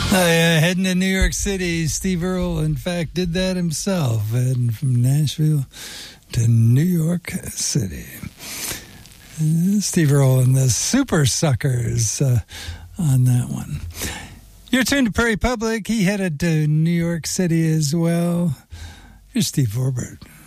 Heading to New York City, Steve Earle, in fact, did that himself, heading from Nashville to New York City. Steve Earle and the Super Suckers on that one. Your turn to Prairie Public. He headed to New York City as well. Here's Steve Forbert.